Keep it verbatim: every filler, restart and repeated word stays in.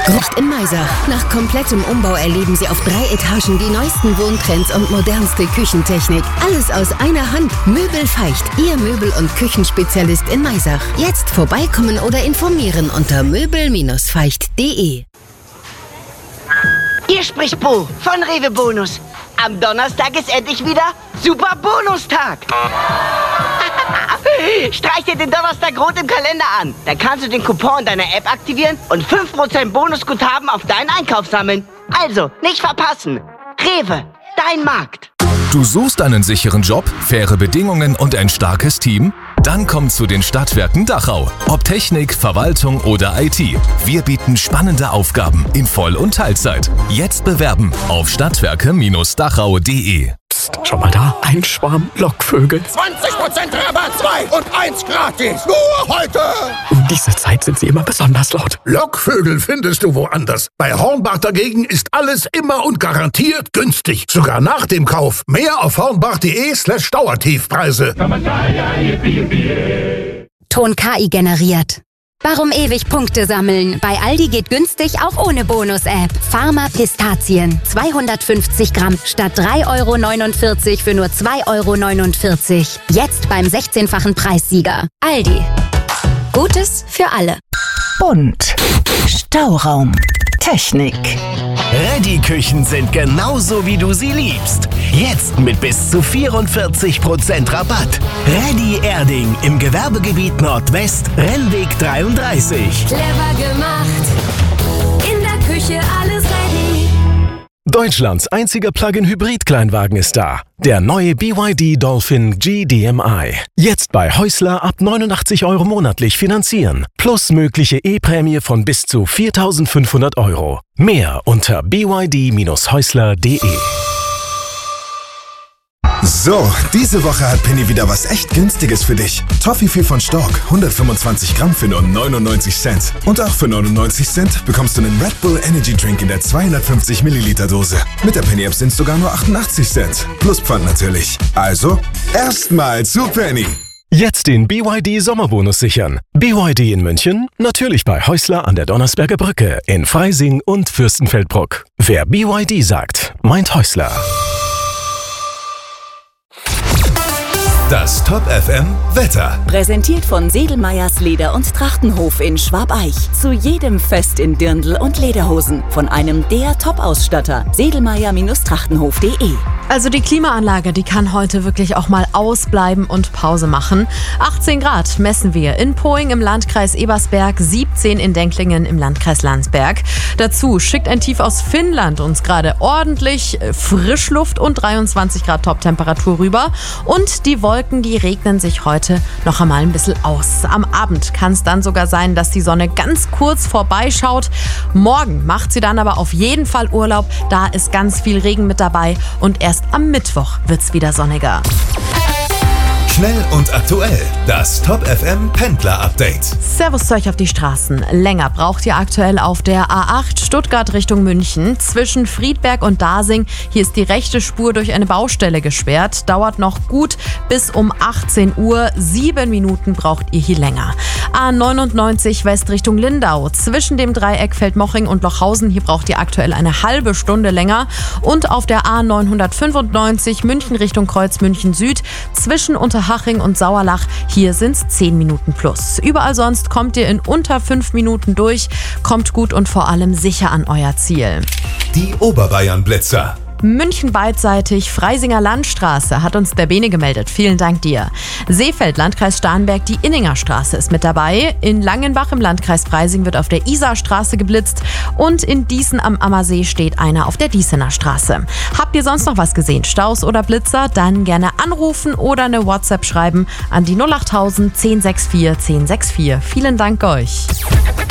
Gruft in Maisach. Nach komplettem Umbau erleben Sie auf drei Etagen die neuesten Wohntrends und modernste Küchentechnik. Alles aus einer Hand. Möbelfeucht. Ihr Möbel- und Küchenspezialist in Maisach. Jetzt vorbeikommen oder informieren unter möbel feucht punkt de. Hier spricht Bo von Rewe Bonus. Am Donnerstag ist endlich wieder Super Bonustag. Streich dir den Donnerstag rot im Kalender an. Dann kannst du den Coupon in deiner App aktivieren und fünf Prozent Bonusguthaben auf deinen Einkauf sammeln. Also, nicht verpassen. Rewe, dein Markt. Du suchst einen sicheren Job, faire Bedingungen und ein starkes Team? Dann komm zu den Stadtwerken Dachau. Ob Technik, Verwaltung oder I T. Wir bieten spannende Aufgaben in Voll- und Teilzeit. Jetzt bewerben auf stadtwerke Dachau punkt de. Psst, schau mal da, ein Schwarm Lockvögel. zwanzig Prozent Rabatt, zwei und eins gratis. Nur heute. Um diese Zeit sind sie immer besonders laut. Lockvögel findest du woanders. Bei Hornbach dagegen ist alles immer und garantiert günstig. Sogar nach dem Kauf. Mehr auf hornbach punkt de slash Dauertiefpreise. Ton K I generiert. Warum ewig Punkte sammeln? Bei Aldi geht günstig auch ohne Bonus-App. Pharma Pistazien. zweihundertfünfzig Gramm statt drei Euro neunundvierzig für nur zwei Euro neunundvierzig. Jetzt beim sechzehnfachen Preissieger. Aldi. Gutes für alle. Bunt. Stauraum. Technik. Ready-Küchen sind genauso, wie du sie liebst. Jetzt mit bis zu vierundvierzig Prozent Rabatt. Ready Erding im Gewerbegebiet Nordwest, Rennweg dreiunddreißig. Clever gemacht. In der Küche alles ready. Deutschlands einziger Plug-in-Hybrid-Kleinwagen ist da. Der neue B Y D Dolphin G D M I. Jetzt bei Häusler ab neunundachtzig Euro monatlich finanzieren. Plus mögliche E-Prämie von bis zu viertausendfünfhundert Euro. Mehr unter b y d häusler punkt de. So, diese Woche hat Penny wieder was echt Günstiges für dich. Toffifee von Stork, hundertfünfundzwanzig Gramm für nur neunundneunzig Cent. Und auch für neunundneunzig Cent bekommst du einen Red Bull Energy Drink in der zweihundertfünfzig Milliliter Dose. Mit der Penny App sind es sogar nur achtundachtzig Cent. Plus Pfand natürlich. Also, erstmal zu Penny. Jetzt den B Y D Sommerbonus sichern. B Y D in München, natürlich bei Häusler an der Donnersberger Brücke, in Freising und Fürstenfeldbruck. Wer B Y D sagt, meint Häusler. Das Top F M Wetter. Präsentiert von Sedelmeyers Leder- und Trachtenhof in Schwabeich. Zu jedem Fest in Dirndl und Lederhosen. Von einem der Top-Ausstatter. Sedelmeyer Trachtenhof punkt de. Also die Klimaanlage, die kann heute wirklich auch mal ausbleiben und Pause machen. achtzehn Grad messen wir in Poing im Landkreis Ebersberg, siebzehn in Denklingen im Landkreis Landsberg. Dazu schickt ein Tief aus Finnland uns gerade ordentlich Frischluft und dreiundzwanzig Grad Toptemperatur rüber. Und die Wolken, die regnen sich heute noch einmal ein bisschen aus. Am Abend kann es dann sogar sein, dass die Sonne ganz kurz vorbeischaut. Morgen macht sie dann aber auf jeden Fall Urlaub. Da ist ganz viel Regen mit dabei und erst am Mittwoch wird's wieder sonniger. Schnell und aktuell. Das Top F M Pendler Update. Servus zu euch auf die Straßen. Länger braucht ihr aktuell auf der A acht Stuttgart Richtung München. Zwischen Friedberg und Dasing. Hier ist die rechte Spur durch eine Baustelle gesperrt. Dauert noch gut bis um achtzehn Uhr. Sieben Minuten braucht ihr hier länger. A neunundneunzig West Richtung Lindau. Zwischen dem Dreieck Feldmoching und Lochhausen. Hier braucht ihr aktuell eine halbe Stunde länger. Und auf der A neunhundertfünfundneunzig München Richtung Kreuz München Süd. Zwischen Unterhaching und Sauerlach. Hier sind es zehn Minuten plus. Überall sonst kommt ihr in unter fünf Minuten durch. Kommt gut und vor allem sicher an euer Ziel. Die Oberbayern-Blitzer. München beidseitig, Freisinger Landstraße, hat uns der Bene gemeldet. Vielen Dank dir. Seefeld, Landkreis Starnberg, die Inninger Straße ist mit dabei. In Langenbach im Landkreis Freising wird auf der Isarstraße geblitzt. Und in Dießen am Ammersee steht einer auf der Diesener Straße. Habt ihr sonst noch was gesehen? Staus oder Blitzer? Dann gerne anrufen oder eine WhatsApp schreiben an die null achttausend zehn sechs vier zehn sechs vier. Vielen Dank euch.